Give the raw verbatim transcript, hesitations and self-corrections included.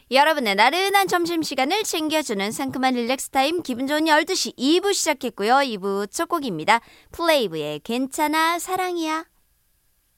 여러분의 나른한 점심시간을 챙겨주는 상큼한 릴렉스 타임 기분 좋은 열두 시 이 부 시작했고요. 이 부 첫 곡입니다. 플레이브의 괜찮아 사랑이야.